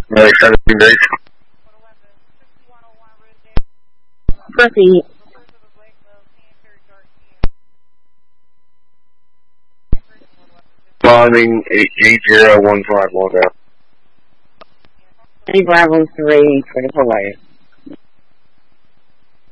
Like 17 days. Proceed. Bonding 88015 Bravo. 3 Bravo 3 for the Polaris.